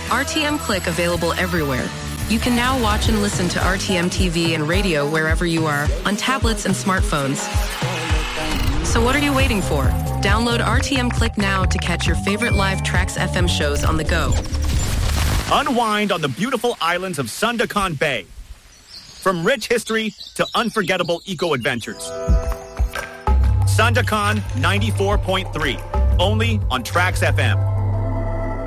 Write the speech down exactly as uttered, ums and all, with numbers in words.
R T M Click available everywhere. You can now watch and listen to R T M T V and radio wherever you are, on tablets and smartphones. So what are you waiting for? Download R T M Click now to catch your favorite live Trax F M shows on the go. Unwind on the beautiful islands of Sandakan Bay. From rich history to unforgettable eco-adventures. Sandakan ninety-four point three, only on Trax F M.